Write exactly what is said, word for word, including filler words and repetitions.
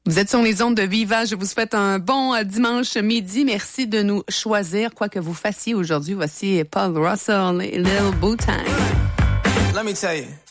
Vous êtes sur les ondes de Viva. Je vous souhaite un bon dimanche midi. Merci de nous choisir, quoi que vous fassiez aujourd'hui. Voici Paul Russell et Lil Wu-Tang. Let me tell you.